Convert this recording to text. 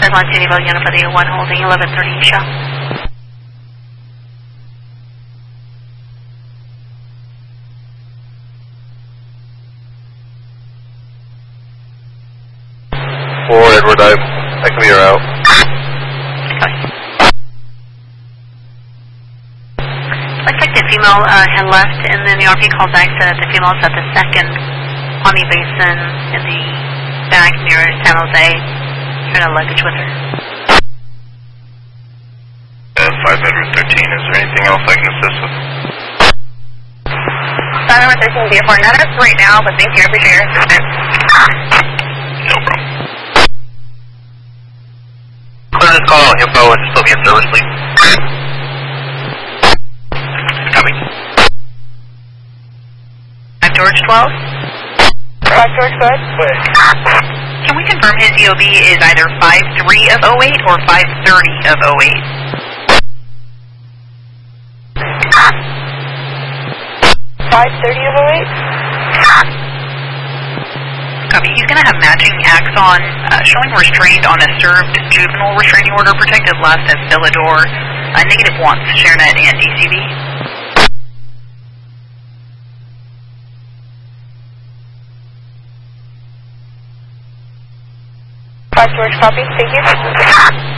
Cyclone City, Unit for the 1 holding 1130 shell. Edward, I can be your out. Looks like the female had left, and then the RP called back said that the female is at the second Pawnee Basin in the back near San Jose, trying to luggage with her. 5 Edward 13, is there anything else I can assist with? 5 Edward 13, BF4, not us right now, but thank you, I appreciate your assistance. No problem. Clear this call, info, and still be in service, please. Copy. 5 George 12. 5 George, go ahead. Can we confirm his EOB is either 5-3 of 08 or 5-30 of 08? 5:30 of 08? Copy. He's going to have matching axon showing restrained on a served juvenile restraining order, protected last as Villador, negative once, ShareNet and DCV. George, copy. Thank you.